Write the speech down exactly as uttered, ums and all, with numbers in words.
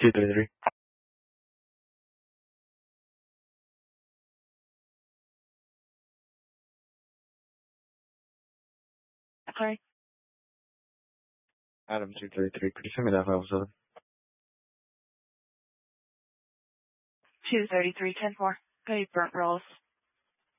two thirty-three. Sorry. Adam two thirty-three. Could you send me that five oh seven? two thirty-three ten four. Go burnt rolls.